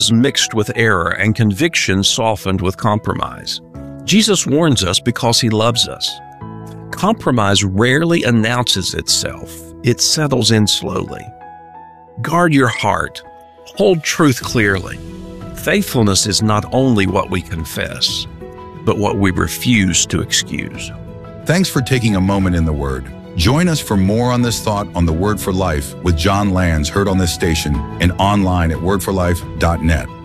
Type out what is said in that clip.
mixed with error and conviction softened with compromise. Jesus warns us because he loves us. Compromise rarely announces itself. It settles in slowly. Guard your heart. Hold truth clearly. Faithfulness is not only what we confess, but what we refuse to excuse. Thanks for taking a moment in the Word. Join us for more on this thought on the Word for Life with John Lands, heard on this station and online at wordforlife.net.